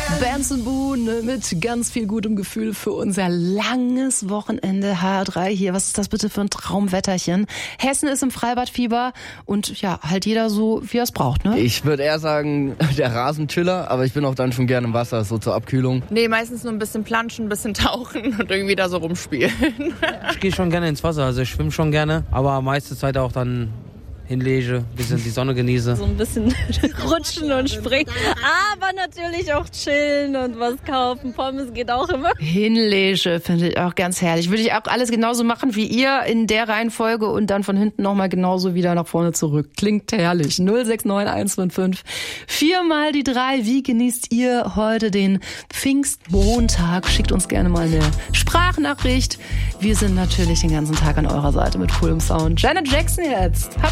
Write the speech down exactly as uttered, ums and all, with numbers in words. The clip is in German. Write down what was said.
Benson Boone mit ganz viel gutem Gefühl für unser langes Wochenende. H R drei hier, was ist das bitte für ein Traumwetterchen? Hessen ist im Freibadfieber und ja, halt jeder so, wie er es braucht, ne? Ich würde eher sagen, der Rasentiller, aber ich bin auch dann schon gerne im Wasser, so zur Abkühlung. Nee, meistens nur ein bisschen planschen, ein bisschen tauchen und irgendwie da so rumspielen. Ich gehe schon gerne ins Wasser, also ich schwimme schon gerne, aber meiste Zeit auch dann hinlege, ein bisschen die Sonne genieße. So ein bisschen rutschen und springen, aber natürlich auch chillen und was kaufen. Pommes geht auch immer. Hinlege finde ich auch ganz herrlich. Würde ich auch alles genauso machen wie ihr in der Reihenfolge und dann von hinten nochmal genauso wieder nach vorne zurück. Klingt herrlich. null sechs neun eins fünf fünf vier mal die drei. Wie genießt ihr heute den Pfingstmontag? Schickt uns gerne mal eine Sprachnachricht. Wir sind natürlich den ganzen Tag an eurer Seite mit coolem Sound. Janet Jackson jetzt. Habt